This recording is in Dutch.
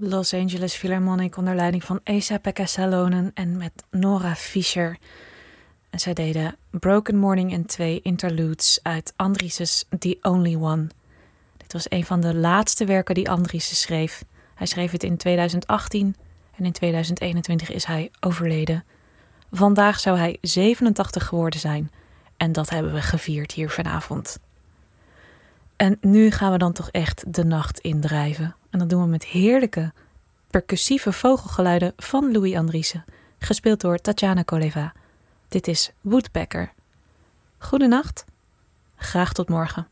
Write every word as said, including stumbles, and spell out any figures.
Los Angeles Philharmonic onder leiding van Esa-Pekka Salonen en met Nora Fischer. En zij deden Broken Morning en twee interludes uit Andries' The Only One. Dit was een van de laatste werken die Andries schreef. Hij schreef het in tweeduizend achttien en in tweeduizend eenentwintig is hij overleden. Vandaag zou hij zevenentachtig geworden zijn en dat hebben we gevierd hier vanavond. En nu gaan we dan toch echt de nacht indrijven. En dat doen we met heerlijke, percussieve vogelgeluiden van Louis Andriessen, gespeeld door Tatjana Koleva. Dit is Woodpecker. Goedenacht, graag tot morgen.